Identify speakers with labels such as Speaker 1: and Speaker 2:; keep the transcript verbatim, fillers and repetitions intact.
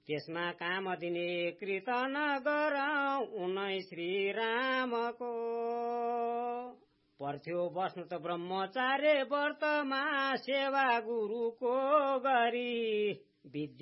Speaker 1: त्यसमा काम दिने कृतन गरौँ उनै श्री रामको। पर्थ्यो बस्नु त ब्रह्मचार्य व्रतमा सेवा गुरुको गरी।